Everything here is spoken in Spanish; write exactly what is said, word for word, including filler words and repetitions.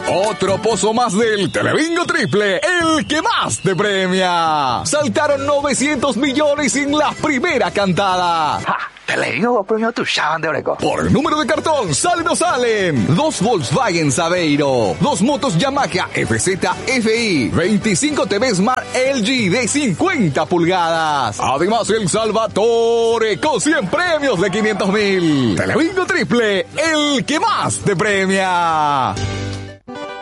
Otro pozo más del Telebingo Triple, el que más te premia. Saltaron novecientos millones en la primera cantada. ¡Ja! Telebingo premio tu llaman de Oreco. Por el número de cartón, salen o salen. Dos Volkswagen Saveiro, dos motos Yamaha F Z F I, veinticinco T V Smart L G de cincuenta pulgadas. Además, el Salvatore con cien premios de quinientos mil. Telebingo Triple, el que más te premia.